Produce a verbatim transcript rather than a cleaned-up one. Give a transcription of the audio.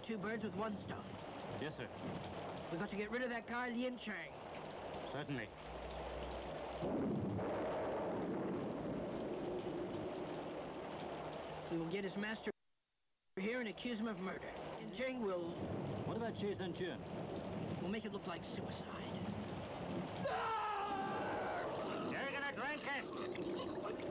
two birds with one stone. Yes, sir. We got to get rid of that guy, Lien Chang. Certainly. We will get his master here and accuse him of murder. And Chang will... What about Che San Chun? We'll make it look like suicide. You're gonna drink it!